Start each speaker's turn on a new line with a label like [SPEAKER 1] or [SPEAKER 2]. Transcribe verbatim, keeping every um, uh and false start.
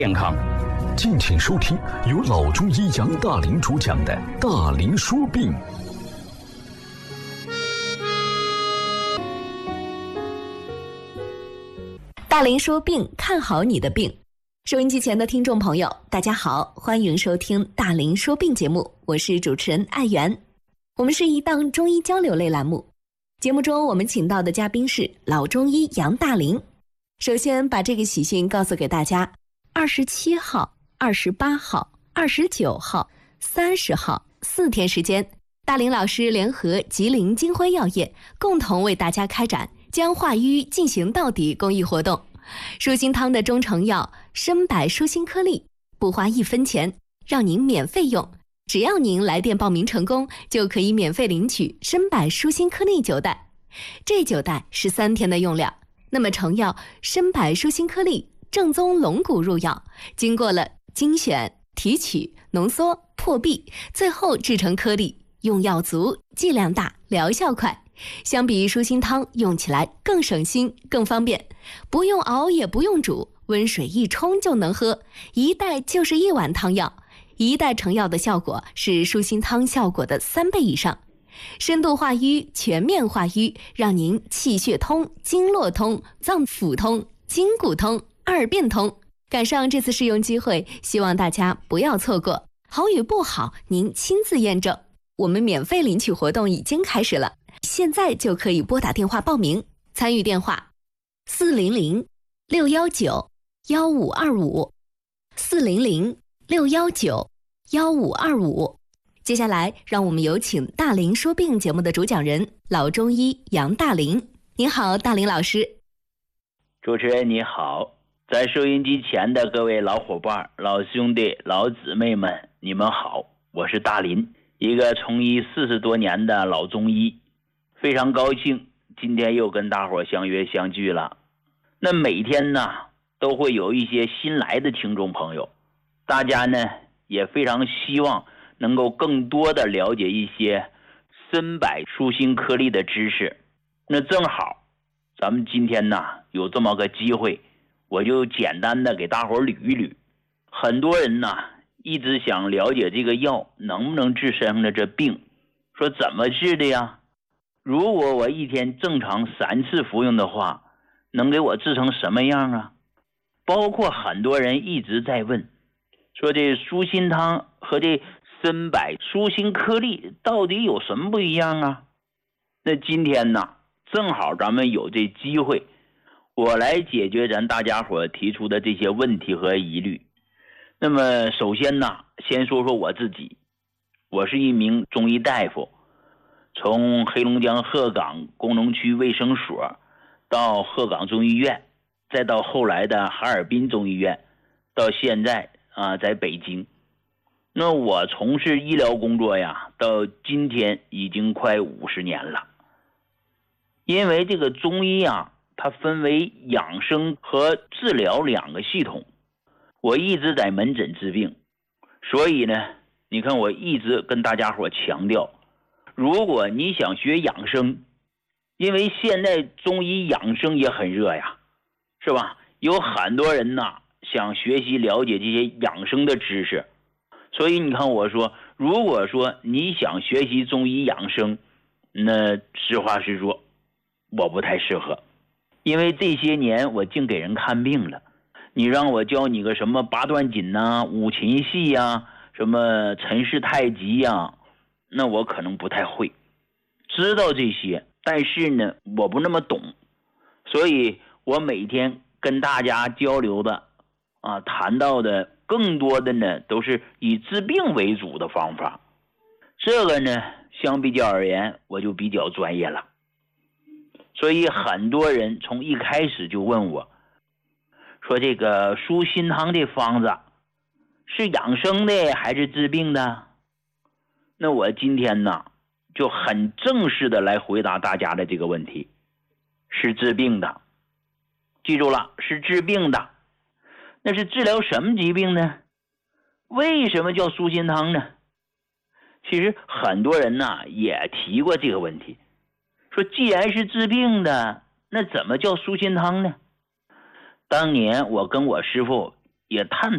[SPEAKER 1] 健康。敬请收听由老中医杨大林主讲的《大林说病》。
[SPEAKER 2] 大林说病，看好你的病。收音机前的听众朋友，大家好，欢迎收听大林说病节目，我是主持人艾媛。我们是一档中医交流类栏目，节目中我们请到的嘉宾是老中医杨大林。首先把这个喜讯告诉给大家，二十七号、二十八号、二十九号、三十号四天时间，大林老师联合吉林金辉药业共同为大家开展将化瘀进行到底公益活动。舒心汤的中成药参柏舒心颗粒，不花一分钱，让您免费用。只要您来电报名成功，就可以免费领取参柏舒心颗粒九袋。这九袋是三天的用量。那么成药参柏舒心颗粒正宗龙骨入药，经过了精选、提取、浓缩、破壁，最后制成颗粒，用药足，剂量大，疗效快。相比于舒心汤，用起来更省心更方便，不用熬也不用煮，温水一冲就能喝，一袋就是一碗汤药。一袋成药的效果是舒心汤效果的三倍以上，深度化瘀，全面化瘀，让您气血通、经络通、脏腑通、筋骨通，二便通。赶上这次试用机会，希望大家不要错过，好与不好您亲自验证。我们免费领取活动已经开始了，现在就可以拨打电话报名，参与电话四零零六一九一五二五 四零零六一九一五二五。接下来让我们有请大林说病节目的主讲人老中医杨大林。您好，大林老师。
[SPEAKER 3] 主持人你好，在收音机前的各位老伙伴、老兄弟、老姊妹们，你们好，我是大林，一个从医四十多年的老中医，非常高兴今天又跟大伙相约相聚了。那每天呢都会有一些新来的听众朋友，大家呢也非常希望能够更多的了解一些参柏舒心颗粒的知识。那正好咱们今天呢有这么个机会，我就简单的给大伙捋一捋。很多人呢一直想了解这个药能不能治身上的这病，说怎么治的呀？如果我一天正常三次服用的话，能给我治成什么样啊？包括很多人一直在问，说这舒心汤和这参柏舒心颗粒到底有什么不一样啊？那今天呢正好咱们有这机会，我来解决咱大家伙提出的这些问题和疑虑。那么首先呢先说说我自己，我是一名中医大夫，从黑龙江鹤岗工农区卫生所到鹤岗中医院，再到后来的哈尔滨中医院，到现在啊在北京。那我从事医疗工作呀，到今天已经快五十年了。因为这个中医啊，它分为养生和治疗两个系统。我一直在门诊治病，所以呢，你看我一直跟大家伙强调，如果你想学养生，因为现在中医养生也很热呀，是吧？有很多人呐想学习了解这些养生的知识，所以你看我说，如果说你想学习中医养生，那实话实说，我不太适合，因为这些年我净给人看病了。你让我教你个什么八段锦呐、五禽戏呀、什么陈氏太极呀，那我可能不太会，知道这些，但是呢我不那么懂，所以我每天跟大家交流的啊谈到的更多的呢都是以治病为主的方法，这个呢相比较而言我就比较专业了。所以很多人从一开始就问我，说这个舒心汤这方子是养生的还是治病的？那我今天呢就很正式的来回答大家的这个问题，是治病的。记住了，是治病的。那是治疗什么疾病呢？为什么叫舒心汤呢？其实很多人呢也提过这个问题，说既然是治病的，那怎么叫舒心汤呢？当年我跟我师父也探